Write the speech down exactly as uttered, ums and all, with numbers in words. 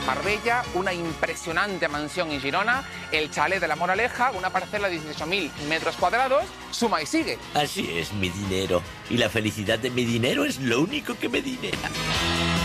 Marbella, una impresionante mansión en Girona, el chalet de La Moraleja, una parcela de dieciocho mil metros cuadrados, suma y sigue. Así es, mi dinero. Y la felicidad de mi dinero es lo único que me dinera.